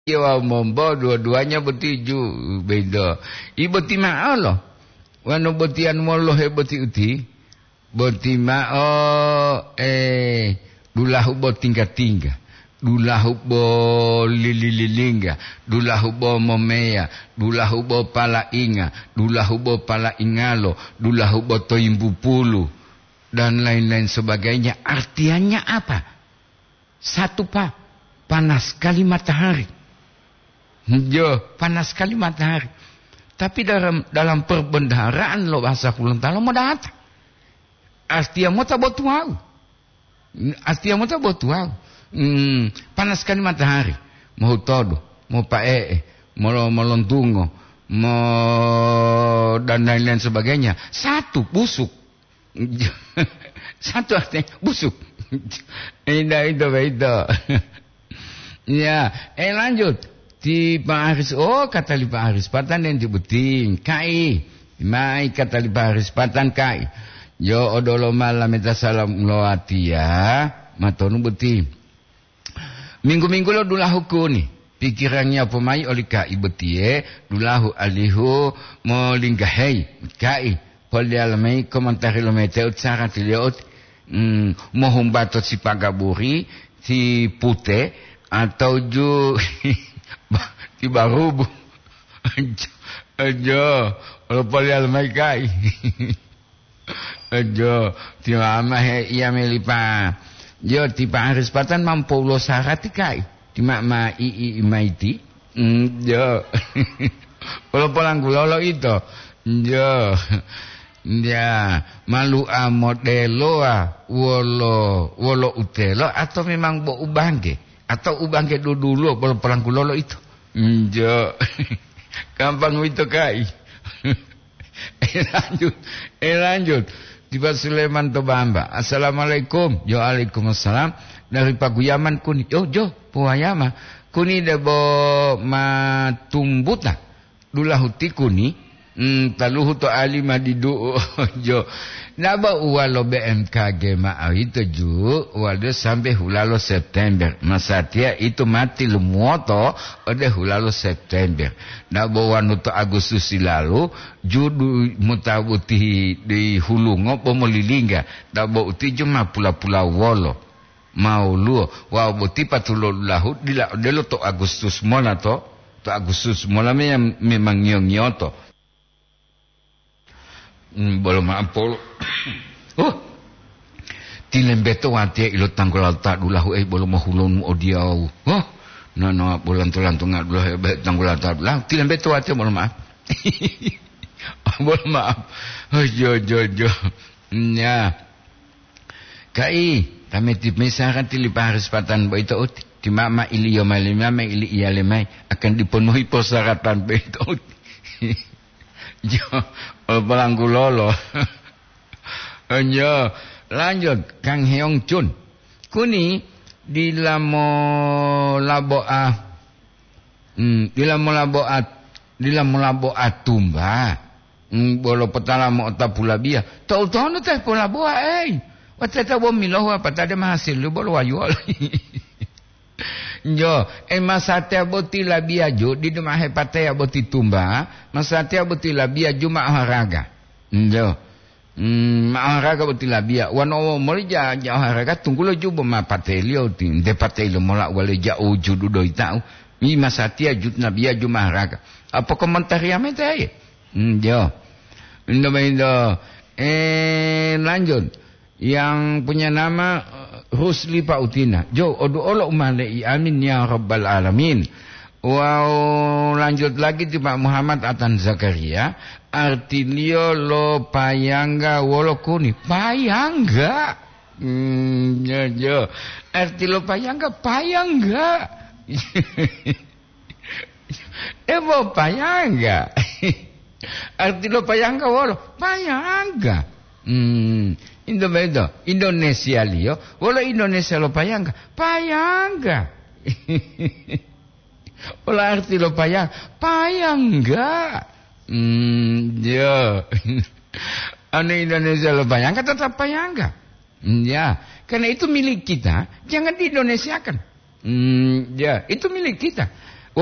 Wa mombo dua-duanya betiju beda. Ibeti ma Allah. Wano betian mollo he beti uti. Beti ma dulahu bo tingga-tingga. Dulahu bo lilililingga. Dulahu bo momea. Dulahu bo pala inga. Dulahu bo pala ingalo. Dulahu bo toimbupulu. Dan lain-lain sebagainya. Artiannya apa? Satu panas sekali matahari. Panas sekali matahari. Tapi dalam perbendaharaan lo bahasa kulang talo mau datang. Artiannya tak botuau. Artiannya tak botuau. Panas sekali matahari. Mau todo, mau pae, mau lontungo, mau dan lain-lain sebagainya. Satu busuk. Satu artinya busuk. Itu. Ya, lanjut. Di Pak Aris, kata li Pak Aris, patan yang dibuting, kai, mai kata li Pak Aris, patan kai. Yo odolo malam eta salam loati ya, matonu buting. Minggu-minggu lo dulahu kuni, pikirannya pemai oli kai betie, dulahu alihu mo linggahai, kai. Poli alamai komentari lo mete utsara tiliot, mo humbatot si pagaburi, si pute, atau ju tiba rubuh aja kalau palial mai kai aja tiba amah ia melipa yo tiba Aris patan mampu lo sarati kai tiba ma maiti yo kalau pulang gulolo itu yo ya malu modelo wolo utelo atau memang bo ubangke atau ubangke dulu kalau pulang gulolo itu jo gampang itu kai. Lanjut tiba Sulaiman Tobamba. Assalamualaikum. Yo waalaikumsalam. Dari Paguyaman kuni. Jo puayama kuni debo matumbuta dulahuti kuni taluhu to alima didu jo naba uwalo BMKG ma'aw itu ju wado sampai hulalo September masatia itu mati lumuoto ode hulalo September naba wano to Agustus lalu judu mutabuti di hulungo pomolilingga naba uti cuma pula-pula wolo mau luo wa buti patulo lahu dilo to Agustus mola to Agustus mola memang nyonyoto belum ampol. Tilembeto wate ilo tanggul alta dulahu belum mahulun odiau. No bulan tulantung dulah tanggul alta dulah tilembeto wate belum maaf. Belum maaf. Jo. Ya. Kai, kami tip misalkan tiliparis patan baito uti. Di mama ili yomalima ili iyalemai akan dipenuhi persyaratan baito uti. Jo, pelanggu lolo. Jo, lanjut Kang Heong Chun. Kuni di lamo laboa tumba. Bolo petala mo tapulabia. Tahu teh pulaboa Watata bo miloh apa tadi hasil lu bolo wayu. Jo, masatia boti labia jo di rumah hepatia boti tumba, masatia boti labia jo maharaga. Jo. Maharaga boti labia. Wano molija maharaga tunggulo jo bo mapatelio tin de patelio mola wale ja uju do itau. Mi masatia jo nabia jo maharaga. Apa komentar ya mete? Jo. Indo lanjut. Yang punya nama Rusli Pautina. Jo, odo umale amin ya rabbal alamin. Wow, lanjut lagi di Pak Muhammad Atan Zakaria. Artilio lo payangga wolo kuni. Payangga. Jo. Artilio payangga payangga. Ebo payangga. Artilio payangga wolo payangga. Indonesia lio, wala Indonesia lo payangga, wala arti lo payangga, ya, ane Indonesia lo payangga tetap payangga, ya, karena itu milik kita, jangan di Indonesiakan, ya, itu milik kita.